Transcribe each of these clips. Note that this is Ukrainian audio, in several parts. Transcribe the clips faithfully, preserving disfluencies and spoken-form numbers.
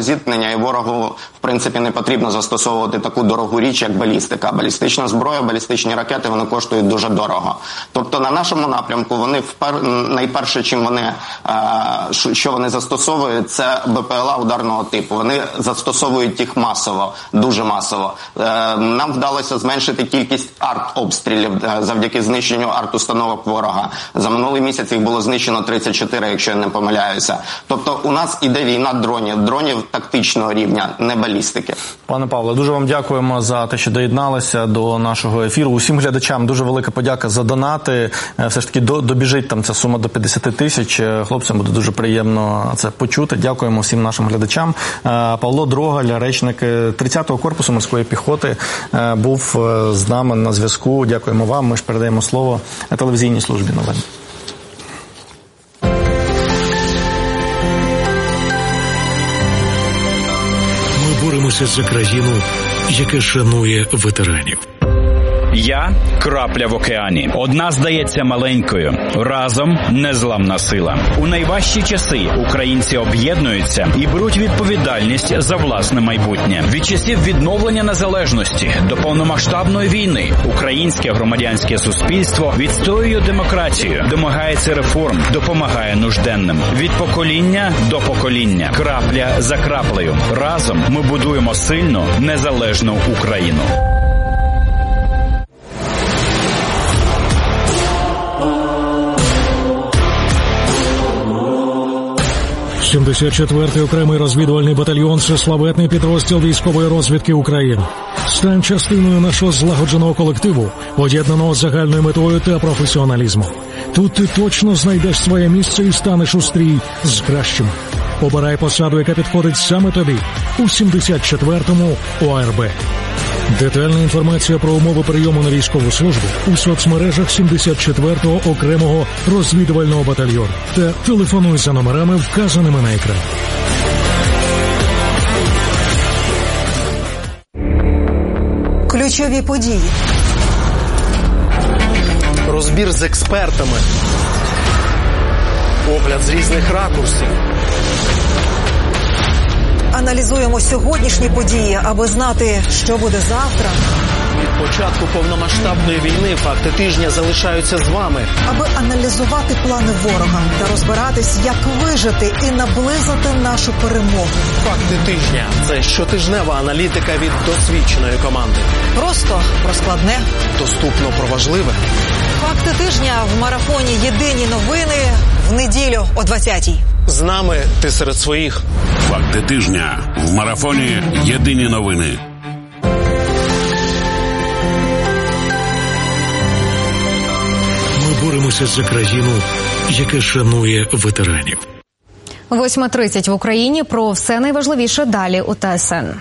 прямого зіткнення, і ворогу, в принципі, не потрібно застосовувати таку дорогу річ, як балістика. Балістична зброя, балістичні ракети, вони коштують дуже дорого. Тобто на нашому напрямку вони впер... найперше, чим вони, що вони застосовують, це БПЛА ударного типу. Вони застосовують їх масово, дуже масово. Нам вдалося зменшити кількість артобстрілів завдяки знищенню арт-установок ворога. За минулий місяць їх було знищено тридцять чотири, якщо я не помиляюся. Тобто у нас іде війна дронів, дронів тактичного рівня, не балістики. Пане Павле, дуже вам дякуємо за те, що доєдналися до нашого ефіру. Усім глядачам дуже велика подяка за донати. Все ж таки добіжить там ця сума до п'ятдесят тисяч. Хлопцям буде дуже приємно це почути. Дякуємо всім нашим глядачам. Павло Дрогаль, речник тридцятого корпусу морської піхоти, був з нами на зв'язку. Дякуємо вам. Ми ж передаємо слово телевізійній службі новин. Ми боремося за країну, яка шанує ветеранів. Я – крапля в океані. Одна здається маленькою. Разом – незламна сила. У найважчі часи українці об'єднуються і беруть відповідальність за власне майбутнє. Від часів відновлення незалежності до повномасштабної війни українське громадянське суспільство відстоює демократію, домагається реформ, допомагає нужденним. Від покоління до покоління. Крапля за краплею. Разом ми будуємо сильну, незалежну Україну. сімдесят четвертий окремий розвідувальний батальйон – це славетний підрозділ військової розвідки України. Стань частиною нашого злагодженого колективу, поєднаного з загальною метою та професіоналізмом. Тут ти точно знайдеш своє місце і станеш у стрій з кращими. Обирай посаду, яка підходить саме тобі у сімдесят четвертому О Р Б. Детальна інформація про умови прийому на військову службу у соцмережах сімдесят четвертого окремого розвідувального батальйону та телефонуй за номерами, вказаними на екрані. Ключові події. Розбір з експертами. Огляд з різних ракурсів. Аналізуємо сьогоднішні події, аби знати, що буде завтра. Від початку повномасштабної війни факти тижня залишаються з вами. Аби аналізувати плани ворога та розбиратись, як вижити і наблизити нашу перемогу. Факти тижня – це щотижнева аналітика від досвідченої команди. Просто про складне. Доступно про важливе. Факти тижня в марафоні «Єдині новини» в неділю о двадцятій. З нами ти серед своїх. Факти тижня в марафоні «Єдині новини». Ми боремося за країну, яка шанує ветеранів. восьма тридцять в Україні. Про все найважливіше далі у Т С Н.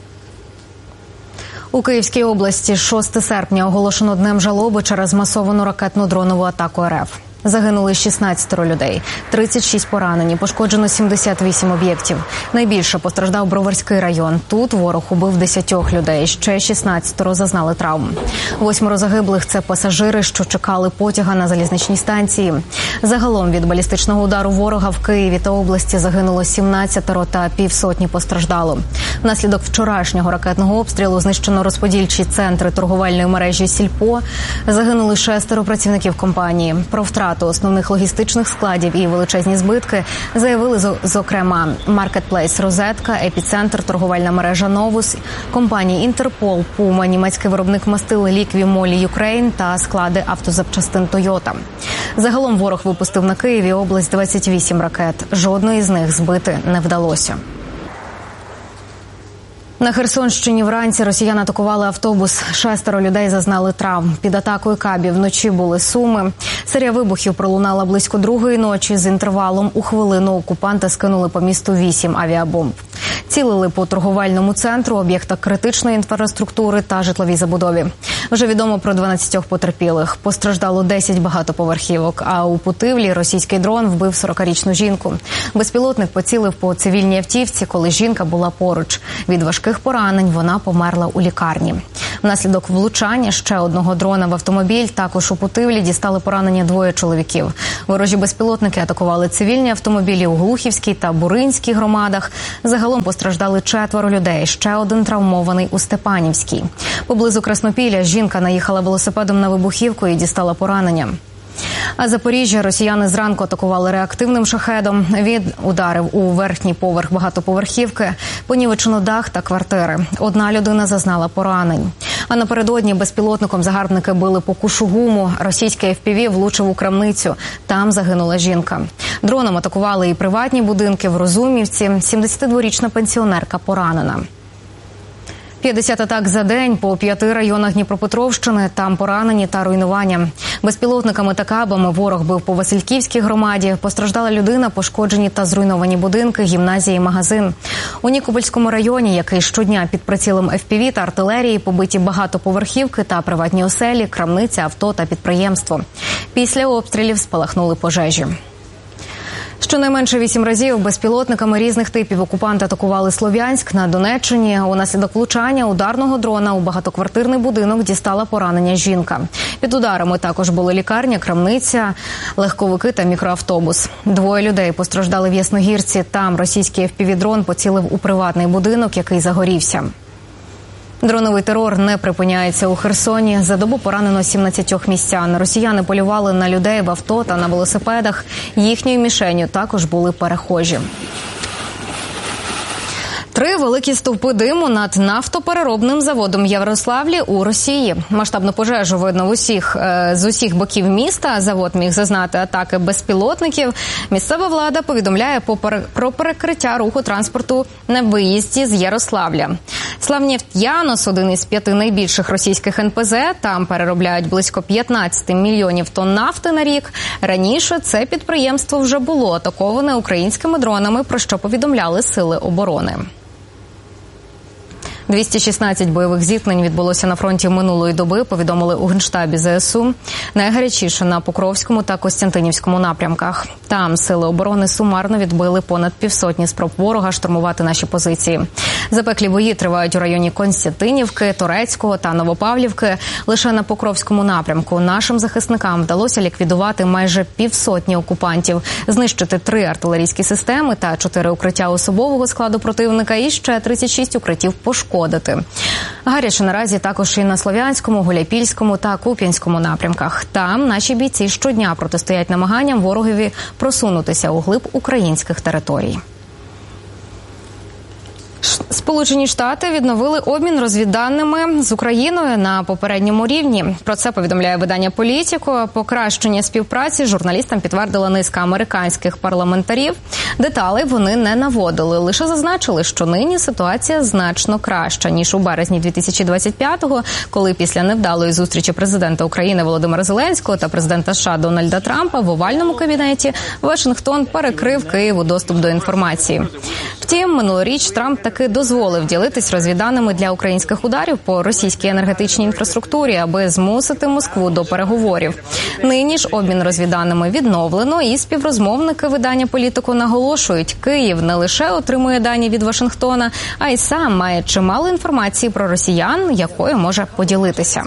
У Київській області шостого серпня оголошено днем жалоби через масовану ракетну дронову атаку Р Ф. Загинули шістнадцять людей, тридцять шість поранені, пошкоджено сімдесят вісім об'єктів. Найбільше постраждав Броварський район. Тут ворог убив десять людей, ще шістнадцять зазнали травм. Восьмеро загиблих – це пасажири, що чекали потяга на залізничній станції. Загалом від балістичного удару ворога в Києві та області загинуло сімнадцять та півсотні постраждало. Внаслідок вчорашнього ракетного обстрілу знищено розподільчі центри торговельної мережі «Сільпо». Загинули шестеро працівників компанії. Про втрату основних логістичних складів і величезні збитки заявили, зокрема, маркетплейс «Розетка», епіцентр, торговельна мережа «Новус», компанії «Інтерпол», «Пума», німецький виробник мастил «Лікві Молі Юкрейн» та склади автозапчастин «Тойота». Загалом ворог випустив на Київ область двадцять вісім ракет. Жодної з них збити не вдалося. На Херсонщині вранці росіяни атакували автобус. Шестеро людей зазнали травм. Під атакою кабів вночі були Суми. Серія вибухів пролунала близько другої ночі. З інтервалом у хвилину окупанти скинули по місту вісім авіабомб. Цілили по торговельному центру, об'єктах критичної інфраструктури та житловій забудові. Вже відомо про дванадцять потерпілих. Постраждало десять багатоповерхівок, а у Путивлі російський дрон вбив сорокарічну жінку. Безпілотник поцілив по цивільній автівці, коли жінка була поруч. Від важких поранень вона померла у лікарні. Внаслідок влучання ще одного дрона в автомобіль також у Путивлі дістали поранення двоє чоловіків. Ворожі безпілотники атакували цивільні автомобілі у Глухівській та Буринській громадах. Загалом постраждали постраждали четверо людей, ще один травмований у Степанівській. Поблизу Краснопілля жінка наїхала велосипедом на вибухівку і дістала поранення. А Запоріжжя росіяни зранку атакували реактивним шахедом. Він ударив у верхній поверх багатоповерхівки, понівечено дах та квартири. Одна людина зазнала поранень. А напередодні безпілотником загарбники били по Кушугуму. Російський еф пі ві влучив у крамницю. Там загинула жінка. Дроном атакували і приватні будинки в Розумівці. сімдесятидворічна пенсіонерка поранена. п'ятдесят атак за день по п'яти районах Дніпропетровщини. Там поранені та руйнування. Безпілотниками та кабами ворог бив по Васильківській громаді. Постраждала людина, пошкоджені та зруйновані будинки, гімназії, магазин. У Нікопольському районі, який щодня під прицілом еф пі ві та артилерії, побиті багатоповерхівки та приватні оселі, крамниця, авто та підприємство. Після обстрілів спалахнули пожежі. Щонайменше вісім разів безпілотниками різних типів окупанти атакували Слов'янськ на Донеччині. Унаслідок влучання ударного дрона у багатоквартирний будинок дістала поранення жінка. Під ударами також були лікарня, крамниця, легковики та мікроавтобус. Двоє людей постраждали в Ясногірці. Там російський еф пі ві-дрон поцілив у приватний будинок, який загорівся. Дроновий терор не припиняється у Херсоні. За добу поранено сімнадцять містян. Росіяни полювали на людей в авто та на велосипедах. Їхньою мішенью також були перехожі. Три великі стовпи диму над нафтопереробним заводом в Ярославлі у Росії. Масштабну пожежу видно в усіх, з усіх боків міста. Завод міг зазнати атаки безпілотників. Місцева влада повідомляє про перекриття руху транспорту на виїзді з Ярославля. Славнефть-Янос – один із п'яти найбільших російських ен пе зет. Там переробляють близько п'ятнадцять мільйонів тонн нафти на рік. Раніше це підприємство вже було атаковане українськими дронами, про що повідомляли Сили оборони. двісті шістнадцять бойових зіткнень відбулося на фронті минулої доби, повідомили у Генштабі зе ес у. Найгарячіше на Покровському та Костянтинівському напрямках. Там Сили оборони сумарно відбили понад півсотні спроб ворога штурмувати наші позиції. Запеклі бої тривають у районі Костянтинівки, Торецького та Новопавлівки. Лише на Покровському напрямку нашим захисникам вдалося ліквідувати майже півсотні окупантів, знищити три артилерійські системи та чотири укриття особового складу противника і ще тридцять шість укриттів пошкодити. Гаряче наразі також і на Слов'янському, Гуляйпільському та Куп'янському напрямках. Там наші бійці щодня протистоять намаганням ворогові просунутися у глиб українських територій. Сполучені Штати відновили обмін розвідданими з Україною на попередньому рівні. Про це повідомляє видання «Політіко». Покращення співпраці журналістам підтвердила низка американських парламентарів. Деталей вони не наводили, лише зазначили, що нині ситуація значно краща, ніж у березні дві тисячі двадцять п'ятого, коли після невдалої зустрічі президента України Володимира Зеленського та президента США Дональда Трампа в овальному кабінеті Вашингтон перекрив Києву доступ до інформації. Втім, минулоріч Трамп таки дозволив ділитись розвідданими для українських ударів по російській енергетичній інфраструктурі, аби змусити Москву до переговорів. Нині ж обмін розвідданими відновлено, і співрозмовники видання «Політико» наголошують, Київ не лише отримує дані від Вашингтона, а й сам має чимало інформації про росіян, якою може поділитися.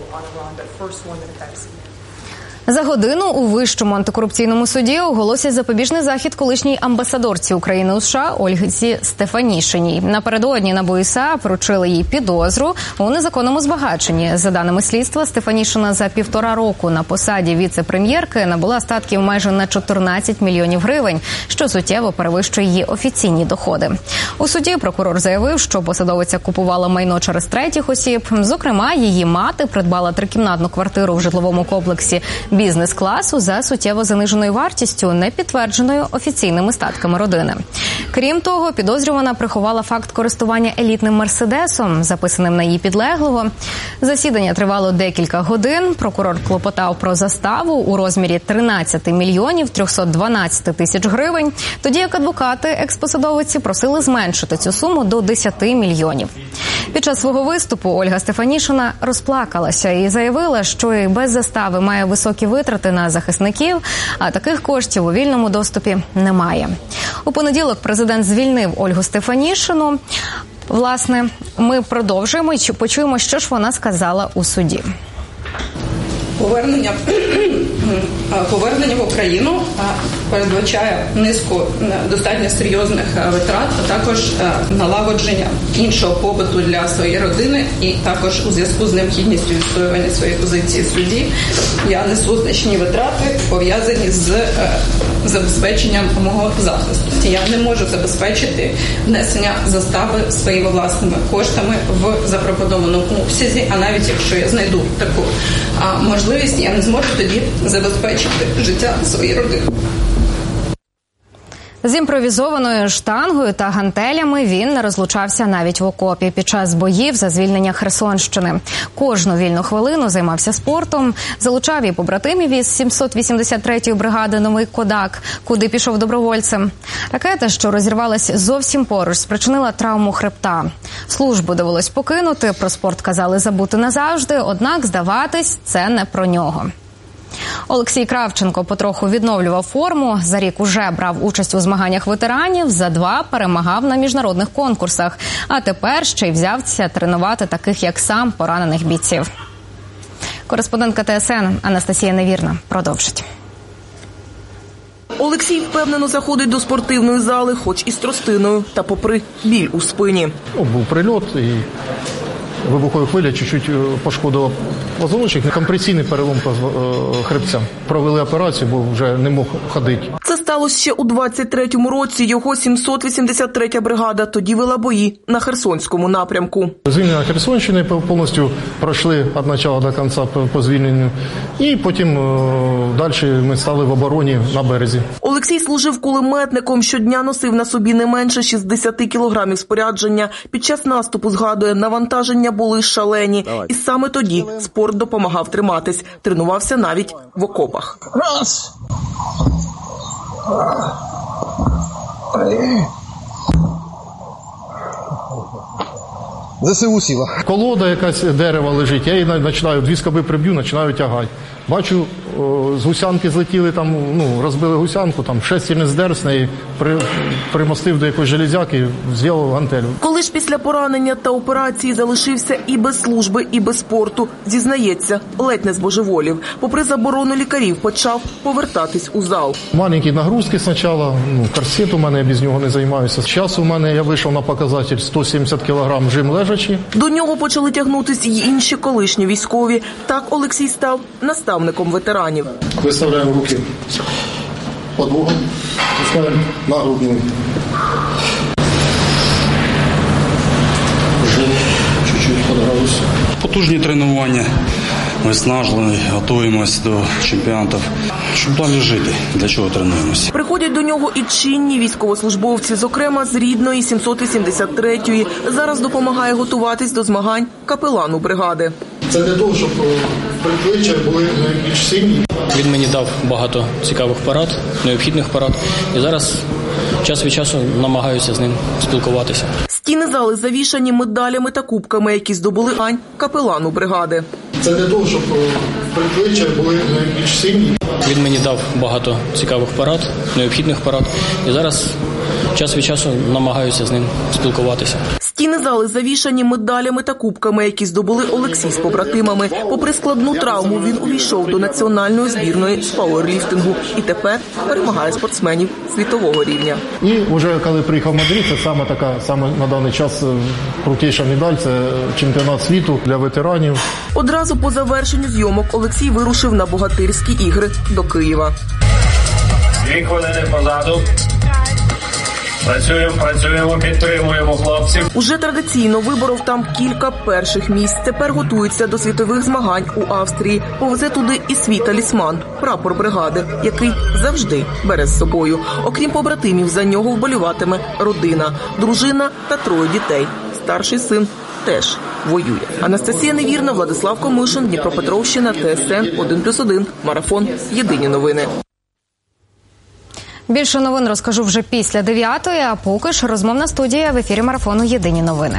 За годину у Вищому антикорупційному суді оголосять запобіжний захід колишній амбасадорці України у США Ользі Стефанішиній. Напередодні НАБУ і ес а вручили їй підозру у незаконному збагаченні. За даними слідства, Стефанішина за півтора року на посаді віце-прем'єрки набула статків майже на чотирнадцять мільйонів гривень, що суттєво перевищує її офіційні доходи. У суді прокурор заявив, що посадовиця купувала майно через третіх осіб. Зокрема, її мати придбала трикімнатну квартиру в житловому комплексі бізнес-класу за суттєво заниженою вартістю, не підтвердженою офіційними статками родини. Крім того, підозрювана приховала факт користування елітним мерседесом, записаним на її підлеглого. Засідання тривало декілька годин. Прокурор клопотав про заставу у розмірі тринадцять мільйонів триста дванадцять тисяч гривень, тоді як адвокати експосадовиці просили зменшити цю суму до десять мільйонів. Під час свого виступу Ольга Стефанішина розплакалася і заявила, що і без застави має високі витрати на захисників, а таких коштів у вільному доступі немає. У понеділок президент звільнив Ольгу Стефанішину. Власне, ми продовжуємо і почуємо, що ж вона сказала у суді. Повернення, повернення в Україну передбачає низку достатньо серйозних витрат, а також налагодження іншого побуту для своєї родини, і також у зв'язку з необхідністю відстоювання своєї позиції в суді я несу значні витрати, пов'язані з забезпеченням мого захисту. Я не можу забезпечити внесення застави своїми власними коштами в запропонованому обсязі, а навіть якщо я знайду таку можливість, я не зможу тоді забезпечити життя своєї родини. З імпровізованою штангою та гантелями він не розлучався навіть в окопі під час боїв за звільнення Херсонщини. Кожну вільну хвилину займався спортом, залучав і побратимів із сімсот вісімдесят третьої бригади «Новий Кодак», куди пішов добровольцем. Ракета, що розірвалась зовсім поруч, спричинила травму хребта. Службу довелось покинути, про спорт казали забути назавжди, однак здаватись – це не про нього. Олексій Кравченко потроху відновлював форму, за рік уже брав участь у змаганнях ветеранів, за два перемагав на міжнародних конкурсах, а тепер ще й взявся тренувати таких, як сам, поранених бійців. Кореспондентка Т С Н Анастасія Невірна продовжить. Олексій впевнено заходить до спортивної зали, хоч і з тростиною, та попри біль у спині. Ну, був прильот і вибухова хвиля чуть-чуть пошкодила позвоночник, компресійний перелом хребця. Провели операцію, бо вже не мог ходити. Це сталося ще у двадцять третьому році. Його сімсот вісімдесят третя бригада тоді вела бої на Херсонському напрямку. Звільнення Херсонщини повністю пройшли від початку до кінця по звільненню. І потім далі ми стали в обороні на березі. Олексій служив кулеметником, щодня носив на собі не менше шістдесят кілограмів спорядження. Під час наступу, згадує, навантаження були шалені. Давай. І саме тоді спорт допомагав триматись. Тренувався навіть в окопах. Раз! зе се у сіла. Колода, якась дерева лежить, я її починаю, дві скоби приб'ю, починаю тягати. Бачу, о, з гусянки злетіли, там, ну, розбили гусянку, там шестерня не здер з неї, при, примостив до якоїсь железяки, зробив гантелю. Коли ж після поранення та операції залишився і без служби, і без спорту, зізнається, ледь не збожеволів. Попри заборону лікарів, почав повертатись у зал. Маленькі нагрузки спочатку, ну, корсет у мене, я без нього не займаюся. Зараз у мене, я вийшов на показатель сто сімдесят кілограм жим лежачі. До нього почали тягнутися й інші колишні військові. Так Олексій став наставником ветеранів. Виставляємо руки під Богом, пускаємо на грудну. Вже чуть-чуть подгралося. Потужні тренування, виснажливі, готуємось до чемпіонатів. Щоб далі жити, для чого тренуємося. Приходять до нього і чинні військовослужбовці, зокрема з рідної сімсот вісімдесят третьої. Зараз допомагає готуватись до змагань капелану бригади. Це для того, щоб прикличі були більш сильні. Він мені дав багато цікавих порад, необхідних порад. І зараз час від часу намагаюся з ним спілкуватися. Стіни зали завішані медалями та кубками, які здобули ань капелану бригади. Це для того, щоб прикличі були більш сильні. Він мені дав багато цікавих порад, необхідних порад. І зараз час від часу намагаюся з ним спілкуватися. Стіни зали завішані медалями та кубками, які здобули Олексій з побратимами. Попри складну травму, він увійшов до національної збірної з пауерліфтингу і тепер перемагає спортсменів світового рівня. І вже коли приїхав в Мадрид, це саме така, саме на даний час крутіша медаль, це чемпіонат світу для ветеранів. Одразу по завершенню зйомок Олексій вирушив на богатирські ігри до Києва. Дві хвилини позаду. Працюємо, працюємо, підтримуємо хлопців. Уже традиційно виборов там кілька перших місць. Тепер готується до світових змагань у Австрії. Повезе туди і свій талісман – прапор бригади, який завжди бере з собою. Окрім побратимів, за нього вболіватиме родина, дружина та троє дітей. Старший син теж воює. Анастасія Невірна, Владислав Комишин, Дніпропетровщина, Т С Н один плюс один, Марафон, Єдині новини. Більше новин розкажу вже після дев'ятої, а поки ж розмовна студія в ефірі Марафону «Єдині новини».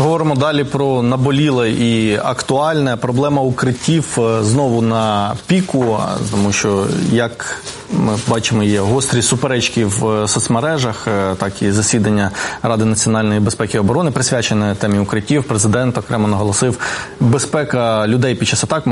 Говоримо далі про наболіле і актуальне. Проблема укриттів знову на піку, тому що, як ми бачимо, є гострі суперечки в соцмережах, так і засідання Ради національної безпеки і оборони присвячене темі укриттів. Президент окремо наголосив, безпека людей під час атак